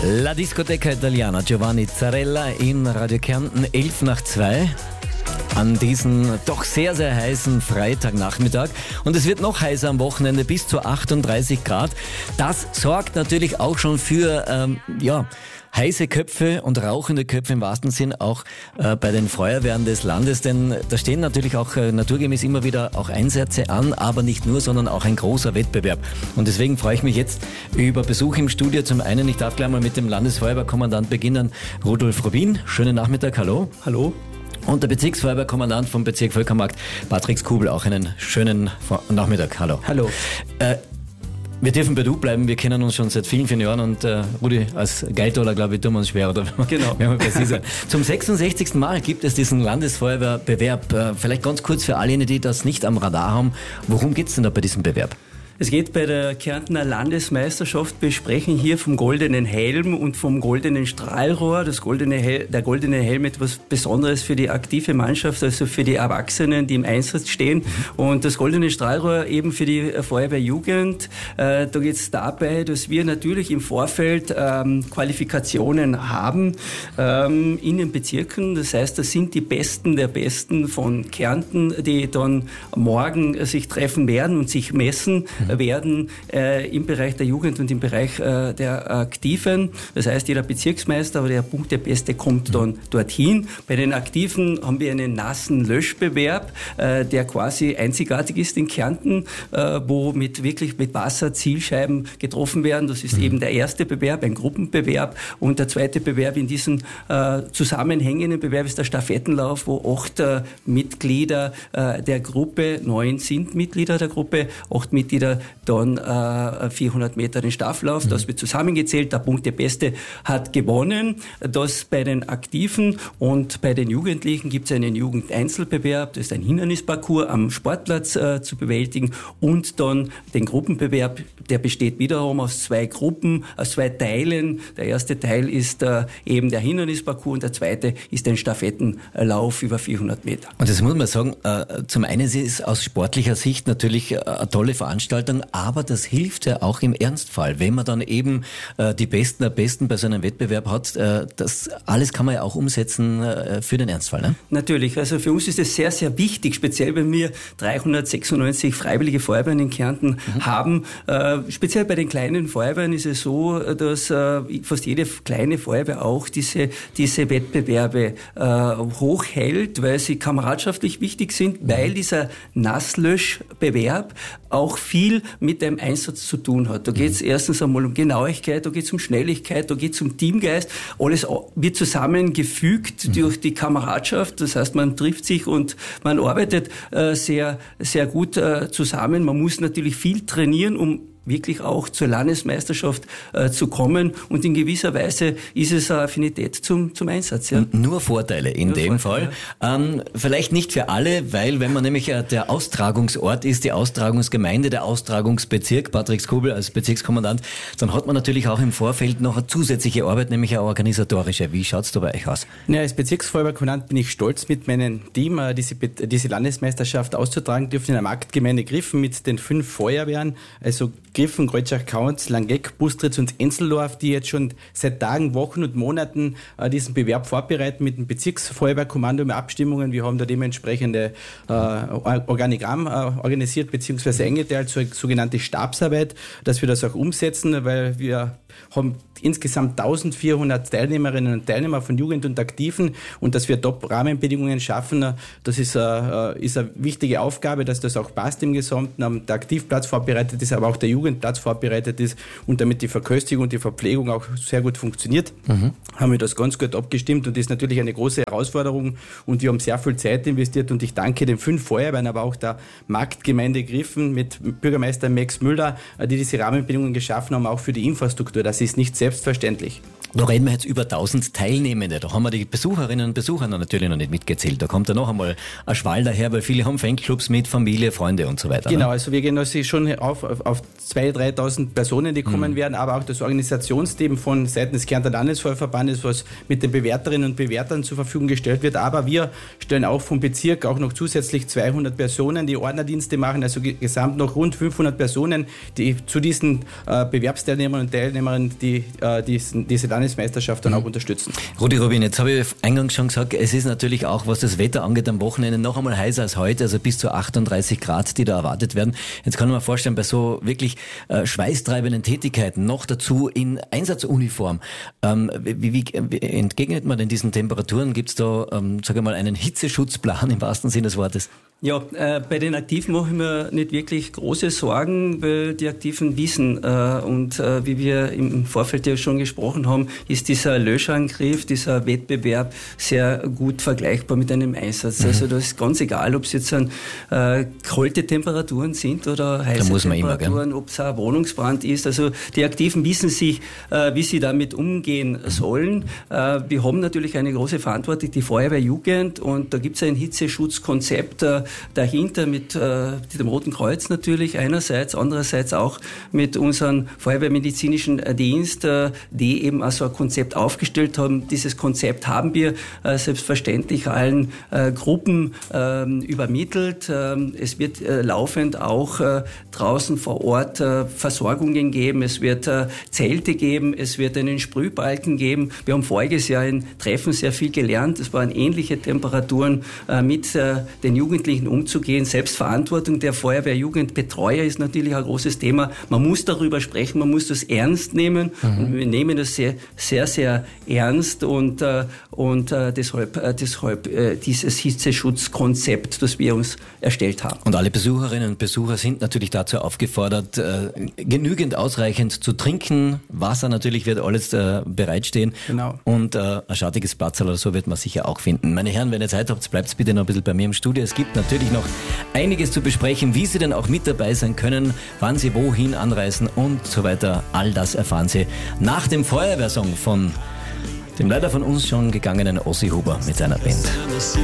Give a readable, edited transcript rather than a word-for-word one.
La Discoteca Italiana, Giovanni Zarella in Radio Kärnten, 1:11 an diesem doch sehr, sehr heißen Freitagnachmittag. Und es wird noch heißer am Wochenende, bis zu 38 Grad. Das sorgt natürlich auch schon für heiße Köpfe und rauchende Köpfe im wahrsten Sinn auch bei den Feuerwehren des Landes, denn da stehen natürlich auch naturgemäß immer wieder auch Einsätze an, aber nicht nur, sondern auch ein großer Wettbewerb. Und deswegen freue ich mich jetzt über Besuch im Studio. Zum einen, ich darf gleich mal mit dem Landesfeuerwehrkommandant beginnen, Rudolf Rubin. Schönen Nachmittag, hallo. Hallo. Und der Bezirksfeuerwehrkommandant vom Bezirk Völkermarkt, Patrick Skubel, auch einen schönen Nachmittag, hallo. Hallo. Wir dürfen bei du bleiben, wir kennen uns schon seit vielen, vielen Jahren und Rudi, als Geitoller, glaube ich, tun wir uns schwer, oder? Genau. Wenn wir präziser. Zum 66. Mal gibt es diesen Landesfeuerwehrbewerb. Vielleicht ganz kurz für all jene, die das nicht am Radar haben, worum geht es denn da bei diesem Bewerb? Es geht bei der Kärntner Landesmeisterschaft, wir sprechen hier vom goldenen Helm und vom goldenen Strahlrohr. Der goldene Helm etwas Besonderes für die aktive Mannschaft, also für die Erwachsenen, die im Einsatz stehen. Und das goldene Strahlrohr eben für die Feuerwehrjugend. Da geht es dabei, dass wir natürlich im Vorfeld Qualifikationen haben in den Bezirken. Das heißt, das sind die Besten der Besten von Kärnten, die dann morgen sich treffen werden und sich messen werden im Bereich der Jugend und im Bereich der Aktiven. Das heißt, jeder Bezirksmeister oder der Punktebeste kommt dann dorthin. Bei den Aktiven haben wir einen nassen Löschbewerb, der quasi einzigartig ist in Kärnten, wo wirklich mit Wasser Zielscheiben getroffen werden. Das ist eben der erste Bewerb, ein Gruppenbewerb. Und der zweite Bewerb in diesem zusammenhängenden Bewerb ist der Stafettenlauf, wo 8 Mitglieder der Gruppe, 9 sind Mitglieder der Gruppe, 8 Mitglieder dann 400 Meter den Stafflauf, das wird zusammengezählt, der Punktebeste hat gewonnen. Das bei den Aktiven und bei den Jugendlichen gibt es einen Jugendeinzelbewerb, das ist ein Hindernisparcours am Sportplatz zu bewältigen und dann den Gruppenbewerb, der besteht wiederum aus 2 Gruppen, aus 2 Teilen. Der erste Teil ist eben der Hindernisparcours und der zweite ist ein Stafettenlauf über 400 Meter. Und das muss man sagen, zum einen ist es aus sportlicher Sicht natürlich eine tolle Veranstaltung, aber das hilft ja auch im Ernstfall, wenn man dann eben die Besten der Besten bei so einem Wettbewerb hat. Das alles kann man ja auch umsetzen für den Ernstfall, ne? Natürlich, also für uns ist es sehr, sehr wichtig, speziell wenn wir 396 freiwillige Feuerwehren in Kärnten haben. Speziell bei den kleinen Feuerwehren ist es so, dass fast jede kleine Feuerwehr auch diese Wettbewerbe hochhält, weil sie kameradschaftlich wichtig sind, weil dieser Nasslöschbewerb auch viel mit dem Einsatz zu tun hat. Da geht es erstens einmal um Genauigkeit, da geht es um Schnelligkeit, da geht es um Teamgeist. Alles wird zusammengefügt durch die Kameradschaft. Das heißt, man trifft sich und man arbeitet sehr, sehr gut zusammen. Man muss natürlich viel trainieren, um wirklich auch zur Landesmeisterschaft zu kommen. Und in gewisser Weise ist es eine Affinität zum Einsatz. Ja. Nur Vorteile in dem Fall. Vielleicht nicht für alle, weil wenn man nämlich der Austragungsort ist, die Austragungsgemeinde, der Austragungsbezirk, Patrick Skubel als Bezirkskommandant, dann hat man natürlich auch im Vorfeld noch eine zusätzliche Arbeit, nämlich eine organisatorische. Wie schaut's da bei euch aus? Ja, als Bezirksfeuerwehrkommandant bin ich stolz, mit meinem Team diese Landesmeisterschaft auszutragen dürfen in der Marktgemeinde Griffen mit den 5 Feuerwehren, also Griffen, Kreuzach-Kaunz, Langeck, Bustritz und Enzelsdorf, die jetzt schon seit Tagen, Wochen und Monaten diesen Bewerb vorbereiten mit dem Bezirksfeuerwehrkommando mit Abstimmungen. Wir haben da dementsprechende Organigramm organisiert bzw. eingeteilt, so eine sogenannte Stabsarbeit, dass wir das auch umsetzen, weil wir haben insgesamt 1400 Teilnehmerinnen und Teilnehmer von Jugend und Aktiven und dass wir Top-Rahmenbedingungen schaffen, das ist eine wichtige Aufgabe, dass das auch passt im Gesamten. Der Aktivplatz vorbereitet ist, aber auch der Jugendplatz vorbereitet ist und damit die Verköstigung und die Verpflegung auch sehr gut funktioniert, haben wir das ganz gut abgestimmt und das ist natürlich eine große Herausforderung und wir haben sehr viel Zeit investiert und ich danke den 5 Feuerwehren, aber auch der Marktgemeinde Griffen mit Bürgermeister Max Müller, die diese Rahmenbedingungen geschaffen haben, auch für die Infrastruktur. Das ist nicht selbstverständlich. Da reden wir jetzt über 1000 Teilnehmende. Da haben wir die Besucherinnen und Besucher natürlich noch nicht mitgezählt. Da kommt ja noch einmal ein Schwall daher, weil viele haben Fanclubs mit Familie, Freunde und so weiter. Genau, ne? also wir gehen also schon auf 2.000, 3.000 Personen, die kommen werden, aber auch das Organisationsteam von Seiten des Kärntner Landesfeuerverbandes, was mit den Bewerterinnen und Bewertern zur Verfügung gestellt wird. Aber wir stellen auch vom Bezirk auch noch zusätzlich 200 Personen, die Ordnerdienste machen, also gesamt noch rund 500 Personen, die zu diesen Bewerbsteilnehmern und Teilnehmerinnen, die diese Landesmeisterschaft dann auch unterstützen. Rudi Rubin, jetzt habe ich eingangs schon gesagt, es ist natürlich auch, was das Wetter angeht, am Wochenende noch einmal heißer als heute, also bis zu 38 Grad, die da erwartet werden. Jetzt kann man sich vorstellen, bei so wirklich schweißtreibenden Tätigkeiten, noch dazu in Einsatzuniform, wie entgegnet man denn diesen Temperaturen? Gibt es da, sage ich mal, einen Hitzeschutzplan im wahrsten Sinne des Wortes? Ja, bei den Aktiven mache ich mir nicht wirklich große Sorgen, weil die Aktiven wissen und wie wir im Vorfeld ja schon gesprochen haben, ist dieser Löschangriff, dieser Wettbewerb sehr gut vergleichbar mit einem Einsatz. Also das ist ganz egal, ob es jetzt kalte Temperaturen sind oder heiße Temperaturen, ob es ein Wohnungsbrand ist. Also die Aktiven wissen sich, wie sie damit umgehen sollen. Wir haben natürlich eine große Verantwortung, die Feuerwehrjugend, und da gibt es ein Hitzeschutzkonzept dahinter mit dem Roten Kreuz natürlich einerseits, andererseits auch mit unserem Feuerwehrmedizinischen Dienst, die eben also ein Konzept aufgestellt haben. Dieses Konzept haben wir selbstverständlich allen Gruppen übermittelt. Es wird laufend auch draußen vor Ort Versorgungen geben, es wird Zelte geben, es wird einen Sprühbalken geben. Wir haben voriges Jahr in Treffen sehr viel gelernt. Es waren ähnliche Temperaturen mit den Jugendlichen umzugehen. Selbstverantwortung der Feuerwehrjugendbetreuer ist natürlich ein großes Thema. Man muss darüber sprechen, man muss das ernst nehmen. Und wir nehmen das sehr, sehr, sehr ernst und deshalb dieses Hitzeschutzkonzept, das wir uns erstellt haben. Und alle Besucherinnen und Besucher sind natürlich dazu aufgefordert, genügend ausreichend zu trinken. Wasser natürlich wird alles bereitstehen. Genau. Und ein schattiges Platz oder so wird man sicher auch finden. Meine Herren, wenn ihr Zeit habt, bleibt bitte noch ein bisschen bei mir im Studio. Es gibt natürlich noch einiges zu besprechen, wie Sie denn auch mit dabei sein können, wann Sie wohin anreisen und so weiter. All das erfahren Sie nach dem Feuerwehrsong von dem leider von uns schon gegangenen Ossi Huber mit seiner Band.